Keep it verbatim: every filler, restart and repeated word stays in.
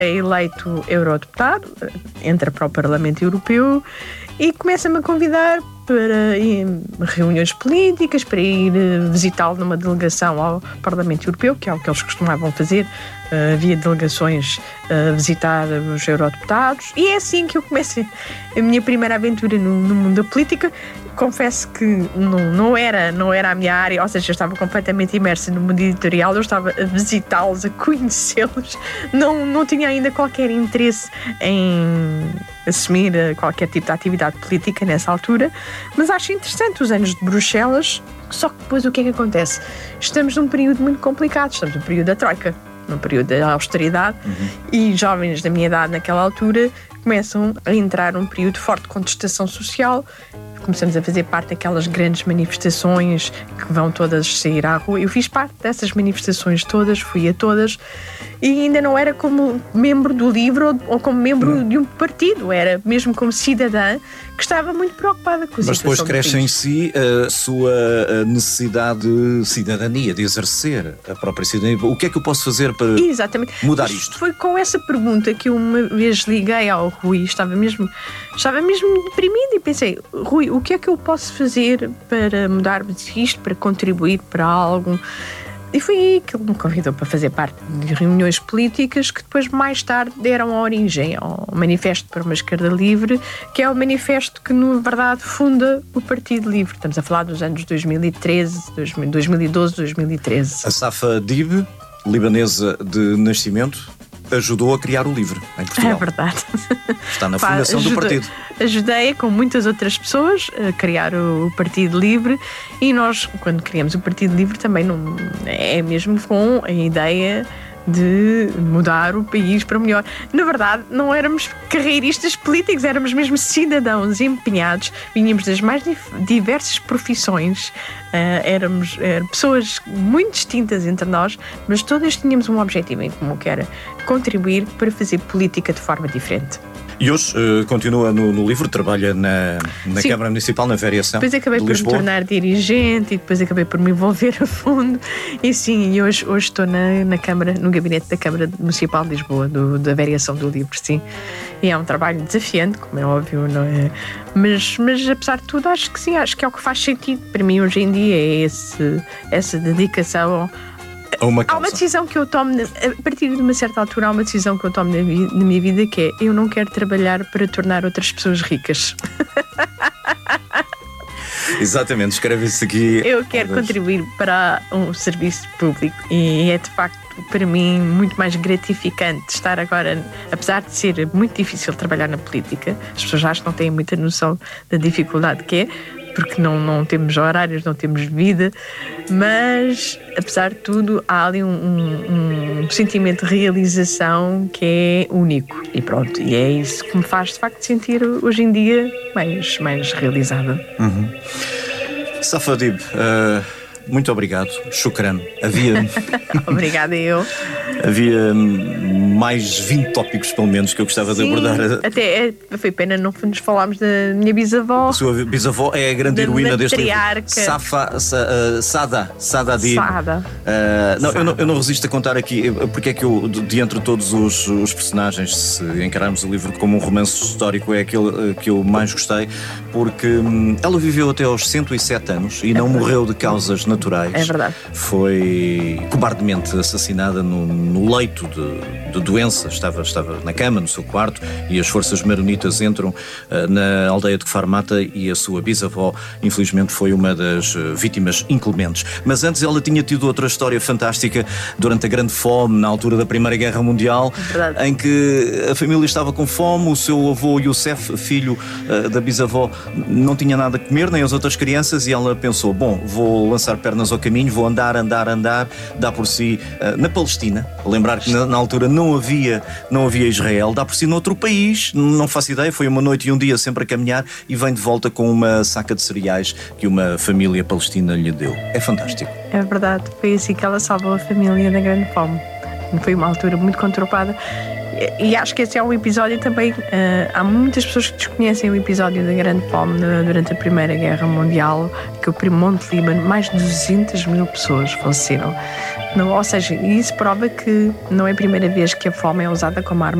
é eleito eurodeputado, entra para o Parlamento Europeu e começa-me a convidar para ir a reuniões políticas, para ir visitá-lo numa delegação ao Parlamento Europeu, que é o que eles costumavam fazer. Uh, havia delegações a uh, visitar os eurodeputados, e é assim que eu comecei a minha primeira aventura no, no mundo da política. Confesso que não, não, era, não era a minha área, ou seja, eu estava completamente imersa no mundo editorial, eu estava a visitá-los, a conhecê-los, não, não tinha ainda qualquer interesse em assumir qualquer tipo de atividade política nessa altura, mas acho interessante os anos de Bruxelas. Só que depois o que é que acontece? Estamos num período muito complicado, estamos num período da Troika, num período da austeridade, uhum. E jovens da minha idade naquela altura começam a entrar num período de forte contestação social. Começamos a fazer parte daquelas grandes manifestações que vão todas sair à rua. Eu fiz parte dessas manifestações todas, fui a todas, e ainda não era como membro do LIVRE ou como membro não. de um partido, era mesmo como cidadã que estava muito preocupada com a Mas situação. Mas depois cresce em si a sua necessidade de cidadania, de exercer a própria cidadania. O que é que eu posso fazer para Exatamente. mudar Mas isto? Foi com essa pergunta que eu uma vez liguei ao Rui, estava mesmo, estava mesmo deprimida e pensei: Rui, o que é que eu posso fazer para mudar isto, para contribuir para algo? E foi aí que ele me convidou para fazer parte de reuniões políticas que depois, mais tarde, deram a origem ao Manifesto para uma Esquerda Livre, que é o manifesto que, na verdade, funda o Partido Livre. Estamos a falar dos anos dois mil e treze, dois mil e doze, dois mil e treze. A Safa Dib, libanesa de nascimento, ajudou a criar o LIVRE em Portugal. É verdade. Está na fundação Pá, ajuda, do partido. Ajudei, com muitas outras pessoas, a criar o Partido Livre, e nós, quando criamos o Partido Livre, também não é mesmo com a ideia de mudar o país para melhor. Na verdade, não éramos carreiristas políticos, éramos mesmo cidadãos empenhados, vinhamos das mais diversas profissões, uh, éramos uh, pessoas muito distintas entre nós, mas todas tínhamos um objetivo em comum, que era contribuir para fazer política de forma diferente. E hoje uh, continua no, no LIVRE, trabalha na, na Câmara Municipal, na variação. Depois acabei de por Lisboa. me tornar dirigente e depois acabei por me envolver a fundo. E sim, e hoje, hoje estou na, na Câmara, no gabinete da Câmara Municipal de Lisboa, do, da variação do LIVRE, sim. E é um trabalho desafiante, como é óbvio, não é? Mas, mas apesar de tudo, acho que sim, acho que é o que faz sentido para mim hoje em dia, é esse, essa dedicação. Uma há uma decisão que eu tomo, a partir de uma certa altura, há uma decisão que eu tomo na, vi, na minha vida, que é: eu não quero trabalhar para tornar outras pessoas ricas. Exatamente, escreve isso aqui. Eu quero contribuir para um serviço público, e é de facto para mim muito mais gratificante estar agora, apesar de ser muito difícil trabalhar na política. As pessoas acho que não têm muita noção da dificuldade que é, porque não, não temos horários, não temos vida, mas apesar de tudo há ali um, um, um sentimento de realização que é único, e pronto, e é isso que me faz de facto sentir hoje em dia mais, mais realizada. Uhum. Safa Dib, uh, muito obrigado, shukran. Havia Obrigada eu. Havia mais vinte tópicos, pelo menos, que eu gostava Sim, de abordar. Até é, foi pena não nos falarmos da minha bisavó. A sua bisavó é a grande da heroína deste livro. Safa, uh, Sada, Sada Dib. Sada. Uh, não, eu não, eu não resisto a contar aqui, porque é que eu, de entre todos os, os personagens, se encararmos o livro como um romance histórico, é aquele que eu mais gostei, porque hum, ela viveu até aos cento e sete anos e é não verdade. morreu de causas naturais. É verdade. Foi cobardemente assassinada no, no leito de, de doença. Estava, estava na cama, no seu quarto, e as forças maronitas entram uh, na aldeia de Kfar-Mata, e a sua bisavó, infelizmente, foi uma das uh, vítimas inclementes. Mas antes ela tinha tido outra história fantástica durante a Grande Fome, na altura da Primeira Guerra Mundial, verdade. em que a família estava com fome, o seu avô Youssef, filho uh, da bisavó, não tinha nada a comer, nem as outras crianças, e ela pensou: bom, vou lançar pernas ao caminho, vou andar, andar, andar, dá por si uh, na Palestina. Lembrar que na, na altura não havia, não havia Israel, dá por si noutro país, não faço ideia, foi uma noite e um dia sempre a caminhar, e vem de volta com uma saca de cereais que uma família palestina lhe deu. É fantástico. É verdade, foi assim que ela salvou a família da Grande Fome. Foi uma altura muito conturbada. e acho que esse é um episódio também. Uh, há muitas pessoas que desconhecem o episódio da Grande Fome durante a Primeira Guerra Mundial, que o Monte Líbano, mais de duzentas mil pessoas faleceram. Não, ou seja, isso prova que não é a primeira vez que a fome é usada como arma